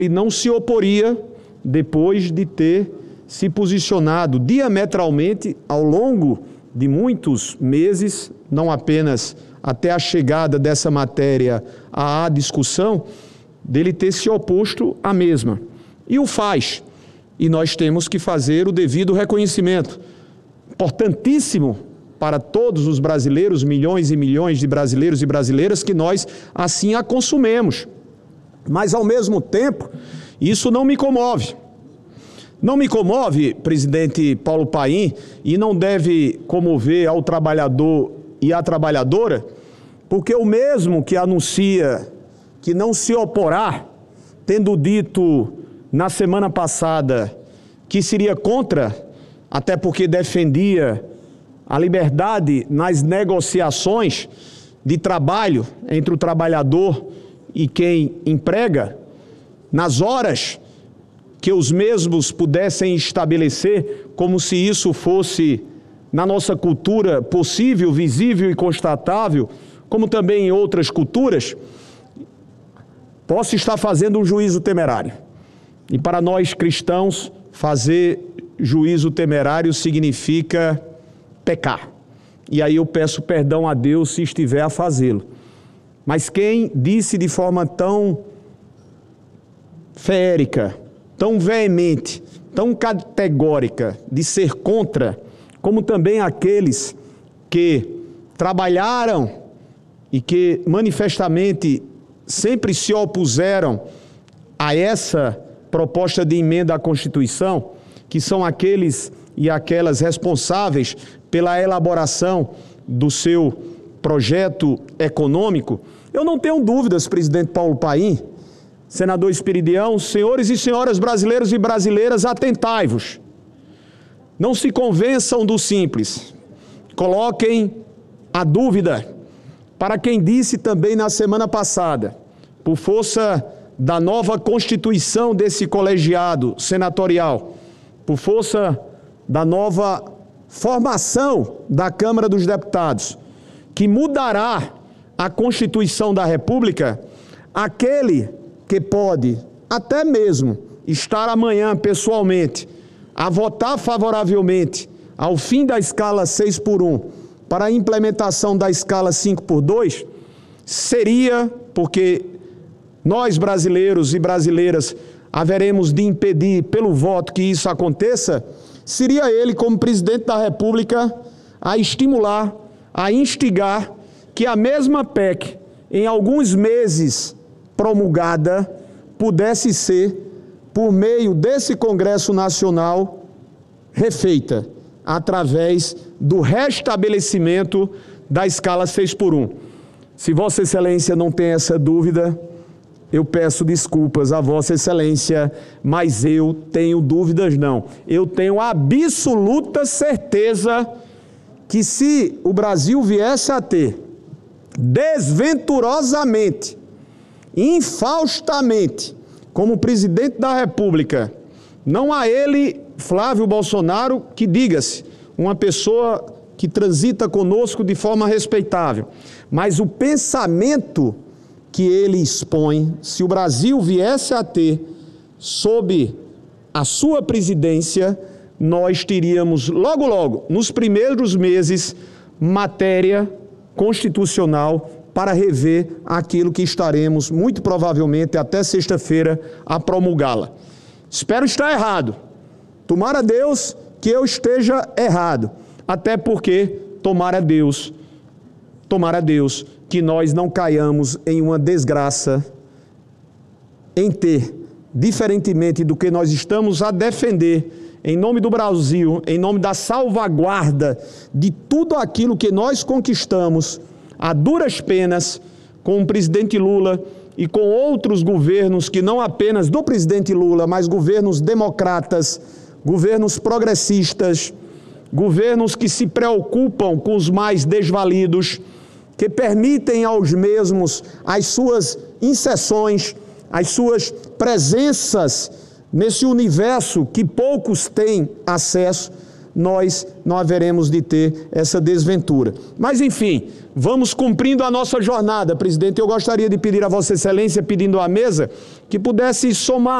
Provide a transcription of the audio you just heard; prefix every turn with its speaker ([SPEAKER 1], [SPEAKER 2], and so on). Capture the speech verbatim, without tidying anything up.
[SPEAKER 1] e não se oporia depois de ter se posicionado diametralmente ao longo de muitos meses, não apenas até a chegada dessa matéria à discussão, dele ter se oposto à mesma. E o faz. E nós temos que fazer o devido reconhecimento. Importantíssimo para todos os brasileiros, milhões e milhões de brasileiros e brasileiras, que nós assim a consumemos. Mas, ao mesmo tempo, isso não me comove. Não me comove, presidente Paulo Paim, e não deve comover ao trabalhador e à trabalhadora, porque o mesmo que anuncia que não se oporá, tendo dito na semana passada que seria contra, até porque defendia a liberdade nas negociações de trabalho entre o trabalhador e quem emprega, nas horas que os mesmos pudessem estabelecer, como se isso fosse, na nossa cultura, possível, visível e constatável, como também em outras culturas, posso estar fazendo um juízo temerário. E para nós cristãos, fazer juízo temerário significa pecar. E aí eu peço perdão a Deus se estiver a fazê-lo. Mas quem disse de forma tão feérica, tão veemente, tão categórica de ser contra, como também aqueles que trabalharam e que manifestamente sempre se opuseram a essa proposta de emenda à Constituição, que são aqueles e aquelas responsáveis pela elaboração do seu projeto econômico, eu não tenho dúvidas, presidente Paulo Paim, senador Espiridião, senhores e senhoras brasileiros e brasileiras, atentai-vos. Não se convençam do simples. Coloquem a dúvida para quem disse também na semana passada, por força da nova constituição desse colegiado senatorial, por força da nova formação da Câmara dos Deputados, que mudará a Constituição da República, aquele que pode até mesmo estar amanhã pessoalmente a votar favoravelmente ao fim da escala seis por um para a implementação da escala cinco por dois, seria, porque nós brasileiros e brasileiras haveremos de impedir pelo voto que isso aconteça, seria ele, como presidente da República, a estimular, a instigar que a mesma P E C, em alguns meses promulgada, pudesse ser, por meio desse Congresso Nacional, refeita através do restabelecimento da escala seis por um. Se Vossa Excelência não tem essa dúvida, eu peço desculpas a Vossa Excelência, mas eu tenho dúvidas não. Eu tenho absoluta certeza que se o Brasil viesse a ter, desventurosamente, infaustamente, como presidente da República, não a ele, Flávio Bolsonaro, que diga-se, uma pessoa que transita conosco de forma respeitável, mas o pensamento que ele expõe, se o Brasil viesse a ter, sob a sua presidência, nós teríamos logo, logo, nos primeiros meses, matéria constitucional para rever aquilo que estaremos, muito provavelmente, até sexta-feira, a promulgá-la. Espero estar errado. Tomara Deus que eu esteja errado. Até porque, tomara Deus, tomara Deus, que nós não caiamos em uma desgraça em ter, diferentemente do que nós estamos a defender, em nome do Brasil, em nome da salvaguarda de tudo aquilo que nós conquistamos, a duras penas, com o presidente Lula e com outros governos que não apenas do presidente Lula, mas governos democratas, governos progressistas, governos que se preocupam com os mais desvalidos, que permitem aos mesmos as suas inserções, as suas presenças nesse universo que poucos têm acesso, nós não haveremos de ter essa desventura. Mas, enfim, vamos cumprindo a nossa jornada, presidente. Eu gostaria de pedir a Vossa Excelência, pedindo à mesa, que pudesse somar